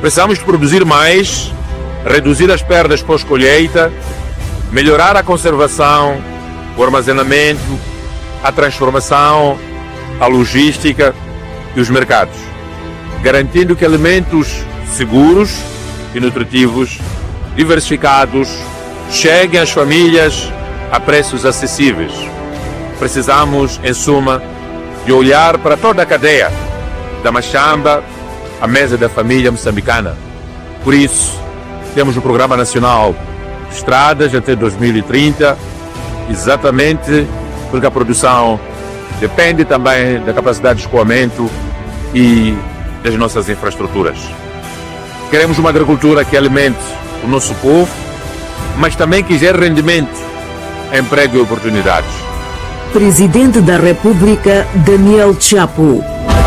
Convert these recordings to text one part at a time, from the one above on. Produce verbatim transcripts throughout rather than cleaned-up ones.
Precisamos de produzir mais, reduzir as perdas pós-colheita, melhorar a conservação, o armazenamento, a transformação, a logística e os mercados, garantindo que alimentos seguros e nutritivos, diversificados, cheguem às famílias a preços acessíveis. Precisamos, em suma, de olhar para toda a cadeia, da machamba à mesa da família moçambicana. Por isso, temos o Programa Nacional de Estradas até dois mil e trinta, exatamente porque a produção depende também da capacidade de escoamento e das nossas infraestruturas. Queremos uma agricultura que alimente o nosso povo, mas também que gere rendimento, emprego e oportunidades. Presidente da República, Daniel Chapo.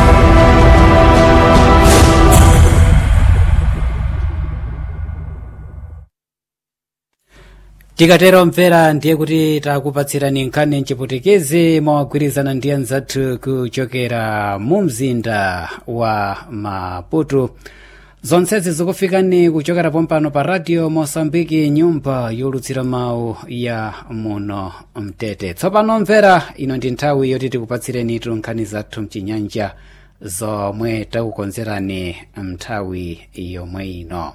tikatero mvera ndiye kuti takupatsirani nkhani mchiputikezi mwagwirizana ndi anzathu kuchokera mu mzinda wa Maputo. Zonsezi zikufikani kuchokera pompano pa radio Mosambiki, nyumba yolutsira mawu ya muno mtete. Tsopano mvera, ino ndi nthawi yoti tikupatsireni nkhani zathu mchinyanja zomwe takukonzerani mnthawi yomwe ino.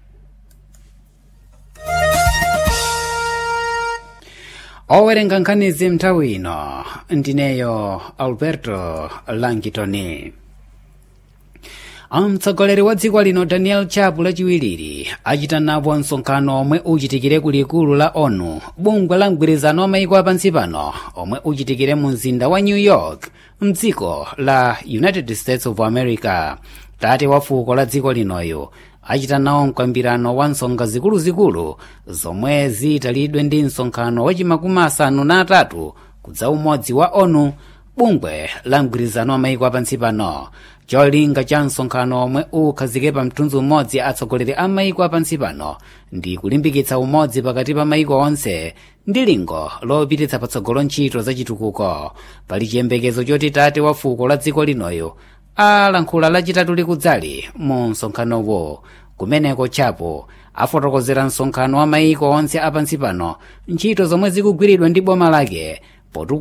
Owerenga nkhanizi mnthawi ino ndineyo Alberto Langitoni. Mtsogoleri wa dziko lino Daniel Chapo lachiwiri achita nawo msonkhano omwe uchitikire ku likulu la ONU, bungwe la mgwirizano wa mayiko apansi pano, omwe uchitikire mu mzinda wa New York mdziko la United States of America. Tate wa fuko la dziko linoyo achita nawo mkambirano wa nsonga zikuluzikulu zomwe zitalidwe ndi msonkhano wachimakumi asanu na atatu kudza umodzi wa ONU, bungwe la mgwirizano wa mayiko apansi pano. Cholinga cha msonkhano omwe ukhazike pa mtundu umodzi atsogoleri a mayiko apansi pano ndi kulimbikitsa umodzi pakati pa mayiko onse ndi lingo lopititsa patsogolo ntchito za chitukuko. Pali chiyembekezo choti tate wa fuko la dziko linoyo alankhula lachitatu likudzali mu msonkhanowo. Kumeneko Chapo afotokozera msonkhano wa mayiko onse apansi pano ntchito zomwe zikugwiridwa ndi boma lake